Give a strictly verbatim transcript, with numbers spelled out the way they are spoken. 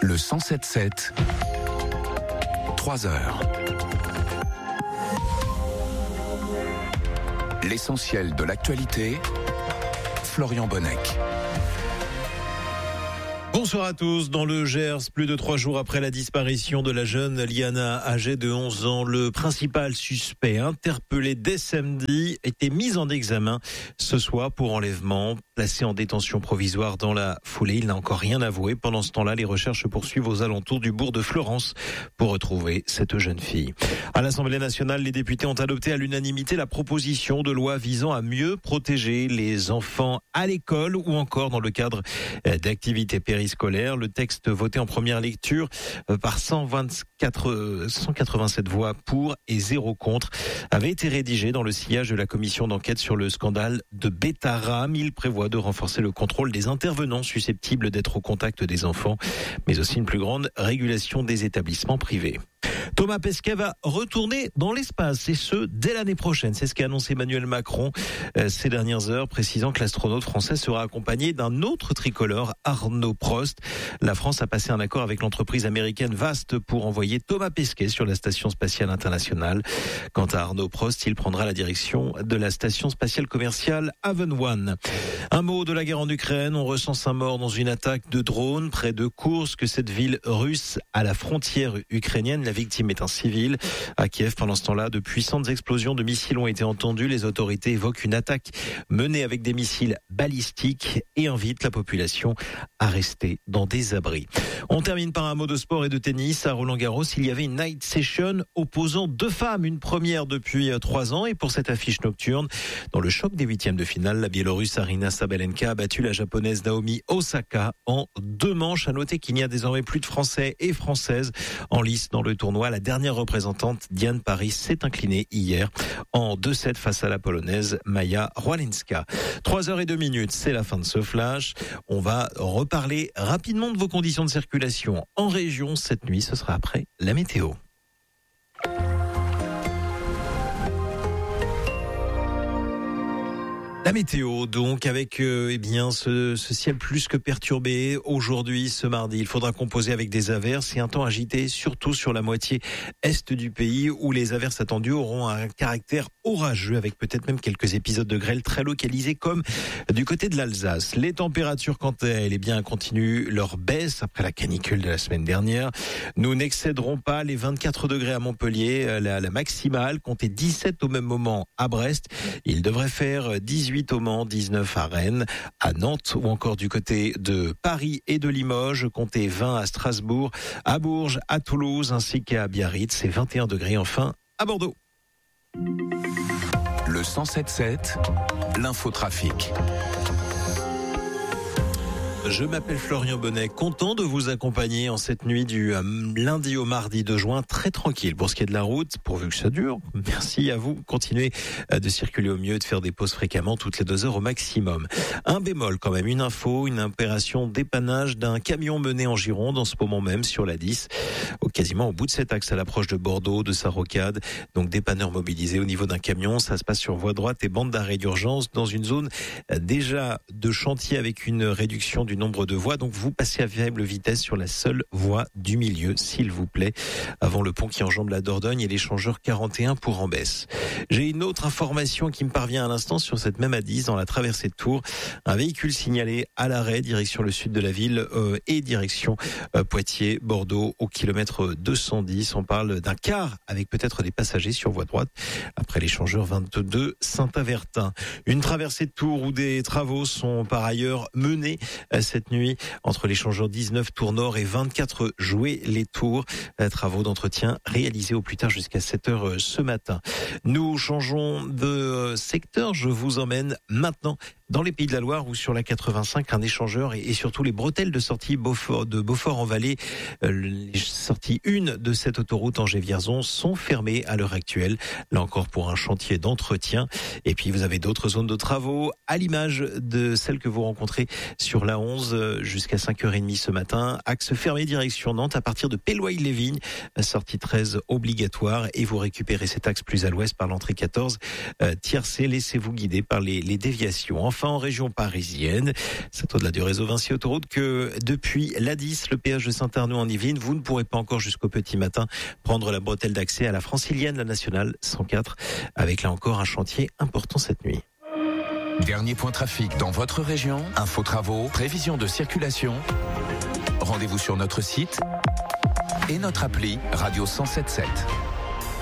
Le cent sept sept, trois heures. L'essentiel de l'actualité, Florian Bonnec. Bonsoir à tous. Dans le Gers, plus de trois jours après la disparition de la jeune Liana, âgée de onze ans, le principal suspect interpellé dès samedi était mis en examen ce soir pour enlèvement. Placé en détention provisoire dans la foulée, il n'a encore rien avoué. Pendant ce temps-là, les recherches se poursuivent aux alentours du bourg de Fleurance pour retrouver cette jeune fille. À l'Assemblée nationale, les députés ont adopté à l'unanimité la proposition de loi visant à mieux protéger les enfants à l'école ou encore dans le cadre d'activités périscolaires. Le texte voté en première lecture par cent vingt-quatre, cent quatre-vingt-sept voix pour et zéro contre avait été rédigé dans le sillage de la commission d'enquête sur le scandale de Betaram. Il prévoit de renforcer le contrôle des intervenants susceptibles d'être au contact des enfants, mais aussi une plus grande régulation des établissements privés. Thomas Pesquet va retourner dans l'espace, et ce, dès l'année prochaine. C'est ce qu'a annoncé Emmanuel Macron euh, ces dernières heures, précisant que l'astronaute français sera accompagné d'un autre tricolore, Arnaud Prost. La France a passé un accord avec l'entreprise américaine Vast pour envoyer Thomas Pesquet sur la Station spatiale internationale. Quant à Arnaud Prost, il prendra la direction de la Station spatiale commerciale Haven One. Un mot de la guerre en Ukraine. On recense un mort dans une attaque de drone près de Koursk, cette ville russe à la frontière ukrainienne. La victime est un civil. À Kiev, pendant ce temps-là, de puissantes explosions de missiles ont été entendues. Les autorités évoquent une attaque menée avec des missiles balistiques et invitent la population à rester dans des abris. On termine par un mot de sport et de tennis. À Roland-Garros, il y avait une night session opposant deux femmes, une première depuis trois ans. Et pour cette affiche nocturne, dans le choc des huitièmes de finale, la Biélorusse Aryna Sabalenka a battu la Japonaise Naomi Osaka en deux manches. À noter qu'il n'y a désormais plus de Français et Françaises en lice dans le tournoi. La dernière représentante, Diane Paris, s'est inclinée hier en deux sept face à la Polonaise Maja Rolinska. Trois heures et deux minutes, c'est la fin de ce flash. On va reparler rapidement de vos conditions de circulation en région cette nuit. Ce sera après la météo. La météo, donc, avec euh, eh bien ce, ce ciel plus que perturbé aujourd'hui, ce mardi. Il faudra composer avec des averses et un temps agité, surtout sur la moitié est du pays, où les averses attendues auront un caractère orageux, avec peut-être même quelques épisodes de grêle très localisés, comme du côté de l'Alsace. Les températures, quant à elles, eh bien, continuent leur baisse après la canicule de la semaine dernière. Nous n'excéderons pas les vingt-quatre degrés à Montpellier, la, la maximale, comptez dix-sept au même moment à Brest. Il devrait faire dix-huit au Mans, dix-neuf à Rennes, à Nantes ou encore du côté de Paris et de Limoges, comptez vingt à Strasbourg, à Bourges, à Toulouse ainsi qu'à Biarritz, et vingt et un degrés enfin à Bordeaux. Le cent sept sept, l'infotrafic. Je m'appelle Florian Bonnec, content de vous accompagner en cette nuit du lundi au mardi de juin, très tranquille pour ce qui est de la route, pourvu que ça dure. Merci à vous, continuez de circuler au mieux, de faire des pauses fréquemment, toutes les deux heures au maximum. Un bémol quand même, une info, une opération dépannage d'un camion mené en Gironde en ce moment même sur la dix, au, quasiment au bout de cet axe à l'approche de Bordeaux, de sa rocade. Donc dépanneur mobilisé au niveau d'un camion, ça se passe sur voie droite et bande d'arrêt d'urgence dans une zone déjà de chantier avec une réduction du nombre de voies, donc vous passez à faible vitesse sur la seule voie du milieu, s'il vous plaît, avant le pont qui enjambe la Dordogne et l'échangeur quarante et un pour Ambès. J'ai une autre information qui me parvient à l'instant sur cette même A dix, dans la traversée de Tours. Un véhicule signalé à l'arrêt, direction le sud de la ville euh, et direction euh, Poitiers-Bordeaux au kilomètre deux cent dix. On parle d'un car avec peut-être des passagers sur voie droite après l'échangeur vingt-deux Saint-Avertin. Une traversée de Tours où des travaux sont par ailleurs menés cette nuit entre l'échangeur dix-neuf Tours Nord et vingt-quatre Jouer les Tours. Travaux d'entretien réalisés au plus tard jusqu'à sept heures ce matin. Nous changeons de secteur. Je vous emmène maintenant dans les Pays de la Loire où sur la quatre-vingt-cinq, un échangeur et, et surtout les bretelles de sortie Beaufort, de Beaufort-en-Vallée, euh, les sorties une de cette autoroute Angers-Vierzon sont fermées à l'heure actuelle. Là encore pour un chantier d'entretien. Et puis vous avez d'autres zones de travaux à l'image de celles que vous rencontrez sur la onze jusqu'à cinq heures trente ce matin. Axe fermé direction Nantes à partir de Péloï-les-Vignes. Sortie treize obligatoire et vous récupérez cet axe plus à l'ouest par l'entrée quatorze. Euh, tiercé, laissez-vous guider par les, les déviations. Enfin, enfin en région parisienne. C'est au-delà du réseau Vinci Autoroute que depuis l'A dix, le péage de Saint-Arnaud en Yvelines, vous ne pourrez pas encore jusqu'au petit matin prendre la bretelle d'accès à la francilienne, la nationale cent quatre, avec là encore un chantier important cette nuit. Dernier point trafic dans votre région, info travaux, prévision de circulation. Rendez-vous sur notre site et notre appli Radio cent sept sept.